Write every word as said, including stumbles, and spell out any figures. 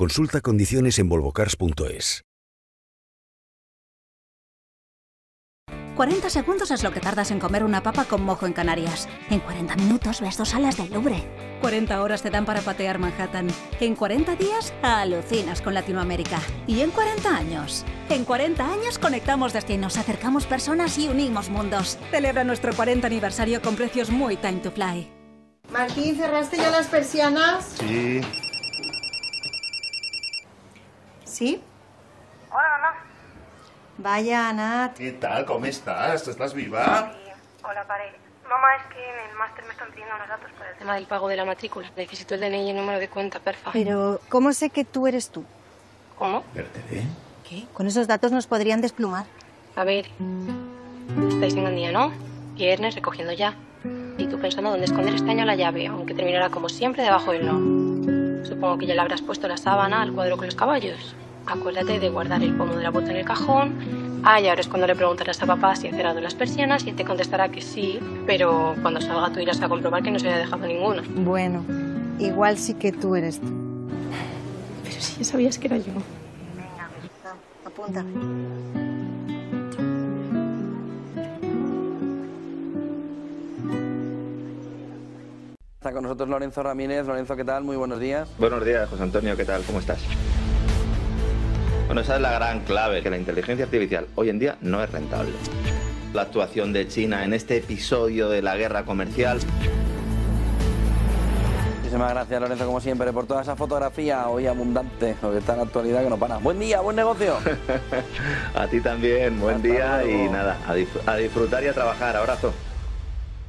Consulta condiciones en volvocars punto es. cuarenta segundos es lo que tardas en comer una papa con mojo en Canarias. En cuarenta minutos ves dos salas del Louvre. cuarenta horas te dan para patear Manhattan. En cuarenta días alucinas con Latinoamérica. Y en cuarenta años. En cuarenta años conectamos destinos, acercamos personas y unimos mundos. Celebra nuestro cuarenta aniversario con precios muy time to fly. Martín, ¿cerraste ya las persianas? Sí. ¿Sí? Hola, mamá. Vaya, Nat. ¿Qué tal? ¿Cómo estás? ¿Estás viva? Sí. Hola, pare. Mamá, es que en el máster me están pidiendo unos datos para el tema del pago de la matrícula. Necesito el D N I y el número de cuenta, porfa. Pero, ¿cómo sé que tú eres tú? ¿Cómo? ¿Verte? ¿Qué? Con esos datos nos podrían desplumar. A ver, estáis en un día, ¿no? Viernes recogiendo ya. Y tú pensando dónde esconder este año la llave, aunque terminará como siempre debajo del no. Supongo que ya le habrás puesto la sábana al cuadro con los caballos. Acuérdate de guardar el pomo de la bota en el cajón. Ah, y ahora es cuando le preguntarás a papá si ha cerrado las persianas y él te contestará que sí, pero cuando salga tú irás a comprobar que no se haya dejado ninguna. Bueno, igual sí que tú eres tú. Pero si ya sabías que era yo. Venga, no, apunta. Está con nosotros Lorenzo Ramírez. Lorenzo, ¿qué tal? Muy buenos días. Buenos días, José Antonio, ¿qué tal? ¿Cómo estás? Bueno, esa es la gran clave, que la inteligencia artificial hoy en día no es rentable. La actuación de China en este episodio de la guerra comercial. Muchísimas gracias, Lorenzo, como siempre, por toda esa fotografía hoy abundante, lo que está en la actualidad que no para. Buen día, buen negocio. A ti también, buen Hasta día luego. Y nada, a, disfr- a disfrutar y a trabajar. Abrazo.